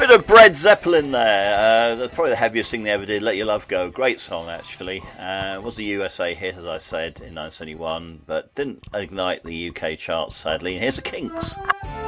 bit of Led Zeppelin there. That's probably the heaviest thing they ever did. Let Your Love Go. Great song, actually. Was a USA hit, as I said, in 1971, but didn't ignite the UK charts, sadly. Here's the Kinks.